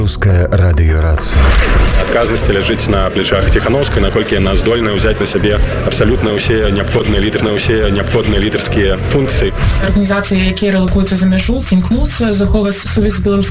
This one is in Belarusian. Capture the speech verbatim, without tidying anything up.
Беларуская радыёрацыя. Адказнасць ляжыць на плечах Ціхановскай, наколькі яна здольная ўзяць на сябе абсалютна ўсе неабходныя лідарныя ўсе неабходныя лідарскія функцыі. Арганізацыі, якія рэлакуюцца за мяжу, імкнуцца захоўваць сувязь з беларускай